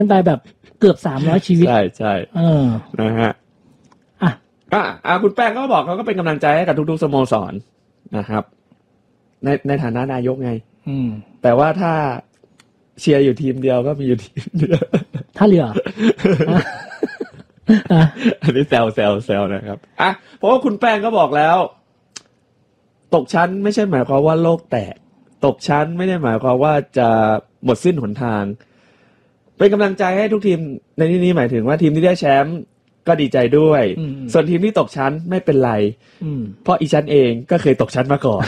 ไปแบบเกือบ300ชีวิตใช่นะฮะคุณแป้งก็บอกเขาก็เป็นกำลังใจให้กับทุกๆสโมสรนะครับในฐานะนายกไงแต่ว่าถ้าเชียร์อยู่ทีมเดียวก็มีอยู่ทีมเดียวถ้าเรืออันนี้แซวนะครับเพราะว่าคุณแป้งก็บอกแล้วตกชั้นไม่ใช่หมายความว่าโลกแตกตกชั้นไม่ได้หมายความว่าจะหมดสิ้นหนทางเป็นกำลังใจให้ทุกทีมในที่นี้หมายถึงว่าทีมที่ได้แชมป์ก็ดีใจด้วยส่วนทีมที่ตกชั้นไม่เป็นไรเพราะอีชั้นเองก็เคยตกชั้นมาก่อน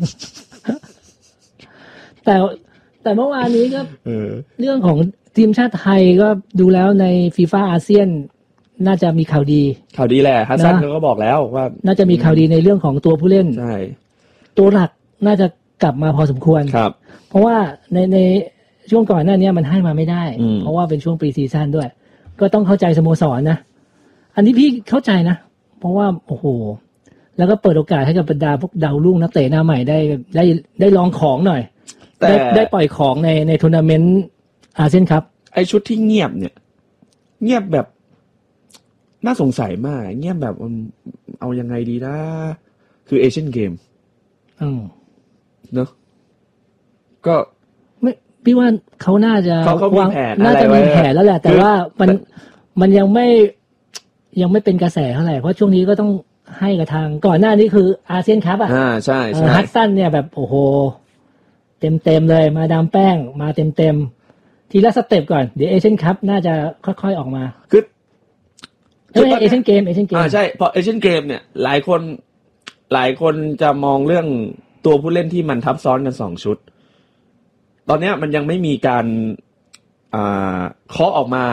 แต่เมื่อวานนี้ก็เรื่องของทีมชาติไทยก็ดูแล้วในฟีฟ่าอาเซียนน่าจะมีข่าวดีแหละฮัสซันก็บอกแล้วว่าน่าจะมีข่าวดีในเรื่องของตัวผู้เล่นใช่ตัวหลักน่าจะกลับมาพอสมควรครับเพราะว่าในช่วงก่อนหน้านี้มันให้มาไม่ได้เพราะว่าเป็นช่วงปรีซีซั่นด้วยก็ต้องเข้าใจสโมสรนะอันนี้พี่เข้าใจนะเพราะว่าโอ้โหแล้วก็เปิดโอกาสให้กับบรรดาพวกดาวรุ่งนักเตะหน้าใหม่ได้ลองของหน่อยได้ปล่อยของในทัวร์นาเมนต์อาเซียนครับไอชุดที่เงียบเนี่ยเงียบแบบน่าสงสัยมากเงียบแบบเอายังไงดีนะคือเอเชียนเกมเนอะก็ไม่พี่ว่าเขาน่าจะเขามีแผนน่าจะมีแผนแล้วแหละแต่ว่ามันยังไม่เป็นกระแสเท่าไหร่เพราะช่วงนี้ก็ต้องให้กับทางก่อนหน้านี้คืออาเซียนคัพใช่ฮัตสันเนี่ยแบบโอ้โหเต็มเลยมาดามแป้งมาเต็มทีละสเต็ปก่อนเดี๋ยวเอเชียนคัพน่าจะค่อยๆออกมาคือเอเชียนเกมใช่พอเอเชียนเกมเนี่ยหลายคนจะมองเรื่องตัวผู้เล่นที่มันทับซ้อนกัน2ชุดตอนนี้มันยังไม่มีการเคาะออกมา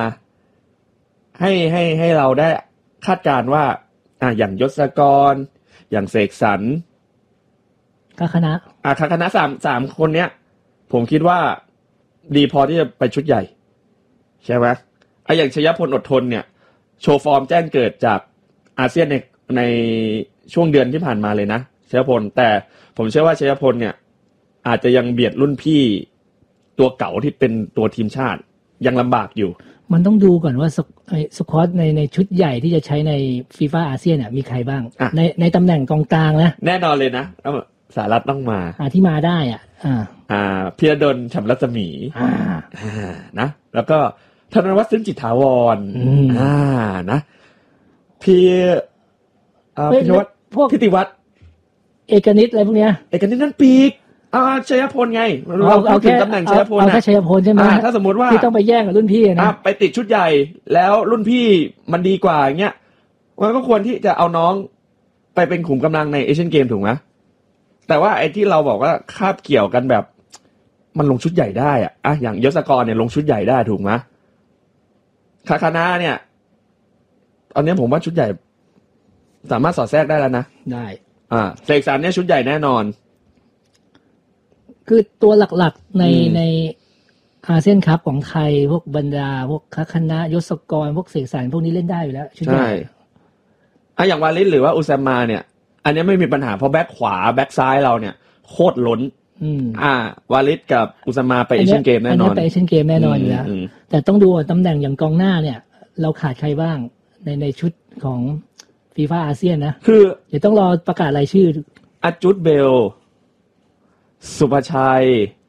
ให้เราได้คาดการณ์ว่าอย่างยศกรอย่างเสกสรรคณะคณะ3คนเนี้ยผมคิดว่าดีพอที่จะไปชุดใหญ่ใช่ไหมอย่างชยพลอดทนเนี่ยโชว์ฟอร์มแจ้งเกิดจากอาเซียนในช่วงเดือนที่ผ่านมาเลยนะชยพลแต่ผมเชื่อว่าชยพลเนี่ยอาจจะยังเบียดรุ่นพี่ตัวเก่าที่เป็นตัวทีมชาติยังลำบากอยู่มันต้องดูก่อนว่าสควอตในชุดใหญ่ที่จะใช้ในฟีฟ่าอาเซียนเนี่ยมีใครบ้างในตำแหน่งกองกลางนะแน่นอนเลยนะสหรัฐต้องมาที่มาได้พีระดลฉ่ำรัศมีนะแล้วก็ธนวัฒน์ซึ้งจิตถาวรนะพิวัฒน์พวกพิติวัฒน์เอกนิตอะไรพวกเนี้ยเอกนิตนั่นปีกชยพลไงเราพูดถึงตำแหน่งชยพลนะเอาแค่ชยพลใช่ไหมถ้าสมมติว่าที่ต้องไปแย่งกับรุ่นพี่นะไปติดชุดใหญ่แล้วรุ่นพี่มันดีกว่าอย่างเงี้ยมันก็ควรที่จะเอาน้องไปเป็นขุมกำลังในเอเชียนเกมถูกไหมแต่ว่าไอ้ที่เราบอกว่าคาบเกี่ยวกันแบบมันลงชุดใหญ่ได้อย่างยศกรเนี่ยลงชุดใหญ่ได้ถูกไหมคณะเนี่ยตอนนี้ผมว่าชุดใหญ่สามารถสอดแทรกได้แล้วนะได้เสกสรรเนี่ยชุดใหญ่แน่นอนคือตัวหลักๆในอาเซียนคัพของไทยพวกบรรดาพวกคณะยศกรพวกเสกสรรพวกนี้เล่นได้อยู่แล้วใช่อย่างวาลิสหรือว่าอุซามาเนี่ยอันนี้ไม่มีปัญหาเพราะแบ็คขวาแบ็คซ้ายเราเนี่ยโคตรล้นวาลิสกับอุซามาไปเอเชียนเกมแน่นอนไปเอเชียนเกมแน่นอนอยู่แล้วแต่ต้องดูตำแหน่งอย่างกองหน้าเนี่ยเราขาดใครบ้างในชุดของฟีฟ่าอาเซียนนะคือเดี๋ยวต้องรอประกาศรายชื่ออาจุดเบลสุภชัย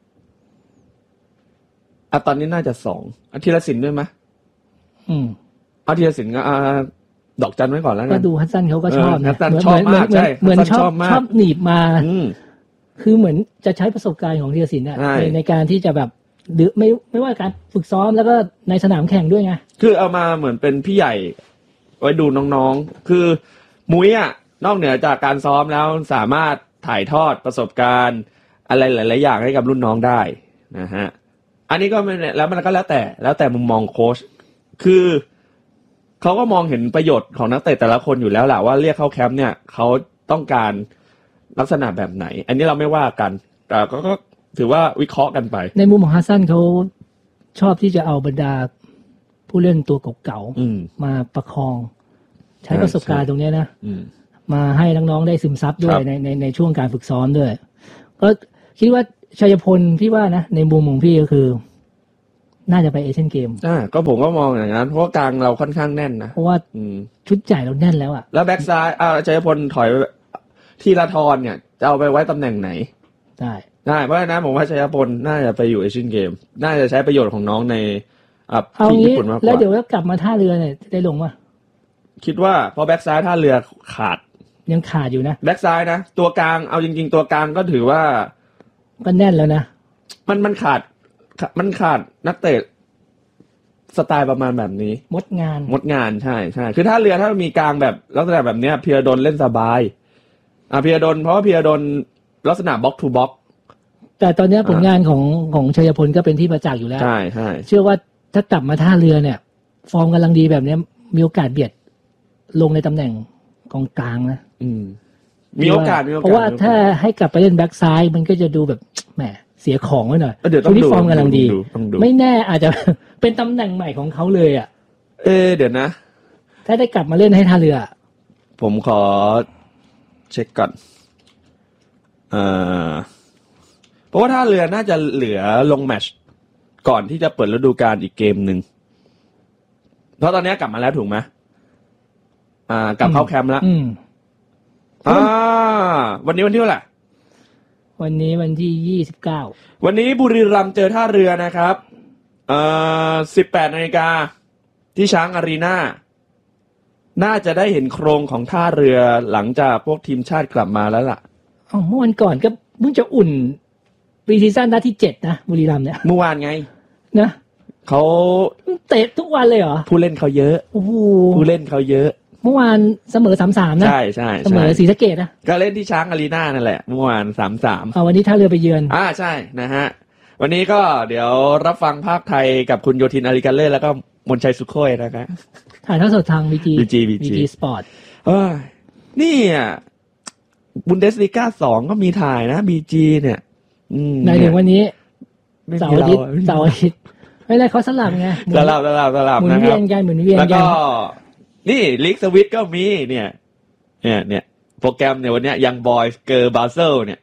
ตอนนี้น่าจะ2ธีรศิลป์ด้วยไหมธีรศิลป์ก็ดอกจันไว้ก่อนแล้วกันก็ดูฮัสซันเขาก็ชอบนะฮัสซันชอบมากใช่เหมือนชอบหนีบมาคือเหมือนจะใช้ประสบการณ์ของธีรศิลป์ในการที่จะแบบไม่ว่าการฝึกซ้อมแล้วก็ในสนามแข่งด้วยไงคือเอามาเหมือนเป็นพี่ใหญ่ไว้ดูน้องๆคือมุ้ยนอกเหนือจากการซ้อมแล้วสามารถถ่ายทอดประสบการณ์อะไรหลายๆอย่างให้กับรุ่นน้องได้นะฮะอันนี้ก็แล้วมันก็แล้วแต่มุมมองโค้ชคือเขาก็มองเห็นประโยชน์ของนักเตะแต่ละคนอยู่แล้วแหละว่าเรียกเข้าแคมป์เนี่ยเขาต้องการลักษณะแบบไหนอันนี้เราไม่ว่ากันแต่ก็ถือว่าวิเคราะห์กันไปในมุมของฮัสซันเขาชอบที่จะเอาบรรดาผู้เล่นตัวเก่าๆมาประคองใช้ประสบการณ์ตรงนี้นะมาให้น้องๆได้ซึมซับด้วยในช่วงการฝึกซ้อมด้วยก็คิดว่าชัยพลพี่ว่านะในมุมของพี่ก็คือน่าจะไปเอเชียนเกมก็ผมก็มองอย่างนั้นเพราะว่ากลางเราค่อนข้างแน่นนะเพราะว่าชุดใหญ่เราแน่นแล้วอ่ะแล้วแบ็กซ้ายชัยพลถอยทีละทอนเนี่ยจะเอาไปไว้ตำแหน่งไหนได้เพราะฉะนั้นผมว่าชัยพลน่าจะไปอยู่เอเชียนเกมน่าจะใช้ประโยชน์ของน้องในที่ญี่ปุ่นมากกว่าแล้วเดี๋ยวกลับมาท่าเรือเนี่ยได้ลงป่ะคิดว่าพอแบ็กซ้ายท่าเรือขาดยังขาดอยู่นะแบ็กซ้ายนะตัวกลางเอาจริงๆตัวกลางก็ถือว่าก็แน่นแล้วนะมันขาดนักเตะสไตล์ประมาณแบบนี้มดงานใช่คือท่าเรือถ้ามีกลางแบบลักษณะแบบนี้พีระดลเล่นสบายพีระดลเพราะว่าพีระดลลักษณะบล็อกทูบล็อกแต่ตอนนี้ผลงานของชัยพลก็เป็นที่ประจักษ์อยู่แล้วใช่เชื่อว่าถ้ากลับมาท่าเรือเนี่ยฟอร์มกำลังดีแบบนี้มีโอกาสเบียดลงในตำแหน่งกองกลางนะมีโอกาสเพราะว่าถ้าให้กลับไปเล่นแบ็กซ้ายมันก็จะดูแบบแหมเสียของไว้หน่อยช่วงนี้ฟอร์มกำลังดีไม่แน่อาจจะเป็นตำแหน่งใหม่ของเขาเลยอ่ะเดี๋ยวนะถ้าได้กลับมาเล่นให้ท่าเรือผมขอเช็คก่อนเพราะว่าท่าเรือน่าจะเหลือลงแมตช์ก่อนที่จะเปิดฤดูกาลอีกเกมนึงเพราะตอนนี้กลับมาแล้วถูกไหมกลับเข้าแคมป์แล้ววันนี้วันที่เท่าไหร่วันนี้วันที่29 วันนี้บุรีรัมย์เจอท่าเรือนะครับ18 นาฬิกาที่ช้างอารีนาน่าจะได้เห็นโครงของท่าเรือหลังจากพวกทีมชาติกลับมาแล้วล่ะเมื่อวันก่อนก็เพิ่งจะอุ่นปรีซีซั่นนัดที่7นะบุรีรัมย์เนี่ยเมื่อวานไงนะเขาเตะทุกวันเลยเหรอผู้เล่นเขาเยอะผู้เล่นเขาเยอะเมื่อวานเสมอ 3-3 นะใช่เสมอศรีสะเกษนะก็เล่นที่ช้างอารีนานั่นแหละเมื่อวาน 3-3 วันนี้ท่าเรือไปเยือนใช่นะฮะวันนี้ก็เดี๋ยวรับฟังภาคไทยกับคุณโยธินอาริกาเล่แล้วก็มนชัยสุโขยนะครับถ่ายทอดสดทาง BG Sport นี่บุนเดสลีกา2ก็มีถ่ายนะ BG เนี่ยในถึงวันนี้เสาร์อาทิตย์ไม่ได้เขาสลับไงสลับหมุนเวียนกันแล้วก็นี่ลีกสวิตก็มีเนี่ยโปรแกรมเนี่ยวันนี้ยังบอยเกอร์บาเซลเนี่ย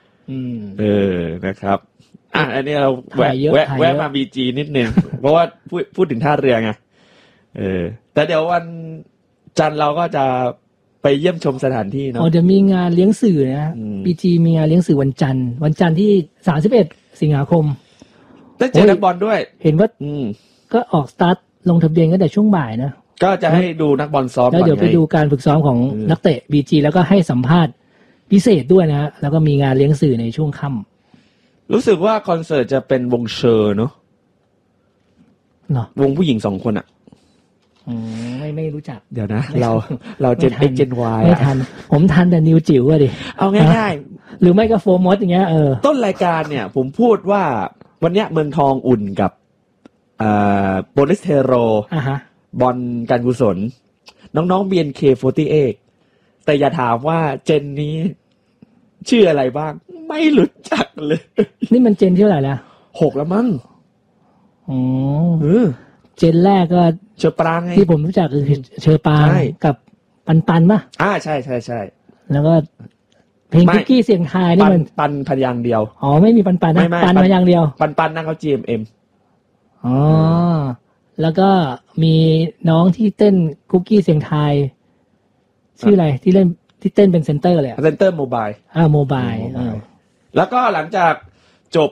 นะครับอันนี้เราแวะมา BG นิดนึงเพราะว่าพูดถึงท่าเรือไงแต่เดี๋ยววันจันทร์เราก็จะไปเยี่ยมชมสถานที่เนาะเดี๋ยวมีงานเลี้ยงสื่อนะ BG มีงานเลี้ยงสื่อวันจันทร์ที่31 สิงหาคมได้เจอนักบอลด้วยเห็นว่าก็ออกสตาร์ทลงทะเบียนกันแต่ช่วงบ่ายนะก็จะให้ดูนักบอลซ้อมแล้วเดี๋ยวไปดูการฝึกซ้อมของนักเตะ BG แล้วก็ให้สัมภาษณ์พิเศษด้วยนะแล้วก็มีงานเลี้ยงสื่อในช่วงค่ำรู้สึกว่าคอนเสิร์ตจะเป็นวงเชอร์เนาะวงผู้หญิง2 คนไม่รู้จักเดี๋ยวนะเราเจน X เจน Y ไม่ทันผมทันแต่นิวจิ๋วอะดิเอาง่ายๆหรือไม่ก็โฟร์มอสอย่างเงี้ยต้นรายการเนี่ยผมพูดว่าวันเนี้ยเมืองทองอุ่นกับโปลิสเทโรบอลการกุศลน้องๆ BNK48 แต่อย่าถามว่าเจนนี้ชื่ออะไรบ้างไม่รู้จักเลยนี่มันเจนที่เท่าไหร่แล้ว 6แล้วมั้งเจนแรกก็เชอปรางไงที่ผมรู้จักคือเชอปรางกับปันป่ะใช่แล้วก็เพลงคุกกี้เสียงไทยนี่มันปันพยางเดียวไม่มีปันนะปันพยางเดียวปันนั่งเขา GMM แล้วก็มีน้องที่เต้นคุกกี้เสียงไทยชื่ออะไรที่เต้นเป็นเซนเตอร์เลยเซนเตอร์โมบายโมบายแล้วก็หลังจากจบ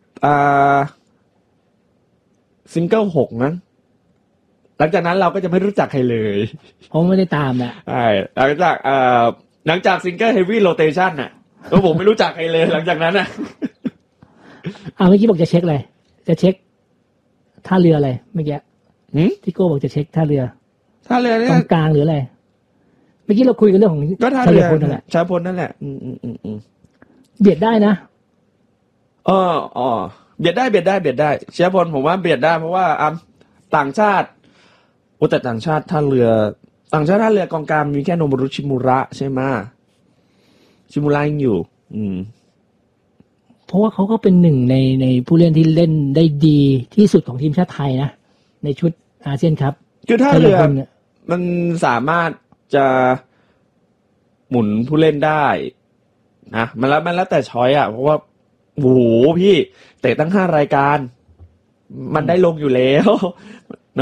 ซิงเกิล6นั้นหลังจากนั้นเราก็จะไม่รู้จักใครเลยผมไม่ได้ตามนะใช่หลังจากซิงเกิล Heavy Rotation น่ะผมไม่รู้จักใครเลยหลังจากนั้นน่ะเมื่อกี้บอกจะเช็คอะไรจะเช็คท่าเรืออะไรเมื่อกี้ที่โก้บอกจะเช็คท่าเรือตรงกลางหรืออะไรเมื่อกี้เราคุยกันเรื่องของก็ท่าเรือนั่นแหละชาพลนั่นแหละเบียดได้นะเบียดได้ชาพลผมว่าเบียดได้เพราะว่าต่างชาติแต่ต่างชาติท่าเรือกองกลางมีแค่โนบุรุชิมุระใช่ไหมชิมุระยังอยู่เพราะว่าเขาก็เป็นหนึ่งในผู้เล่นที่เล่นได้ดีที่สุดของทีมชาติไทยนะในชุดอาเซียนครับคือท่าเรือมันสามารถจะหมุนผู้เล่นได้นะมันแล้วแต่ช้อยเพราะว่าโอ้โหพี่เตะตั้ง5 รายการมันได้ลงอยู่แล้ว